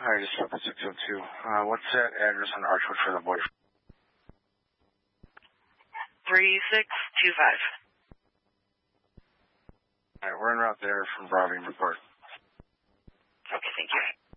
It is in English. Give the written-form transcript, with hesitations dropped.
I just spoke to 602. What's that address on Archwood for the boyfriend? 3625. Alright, we're en route there from Bravo and report.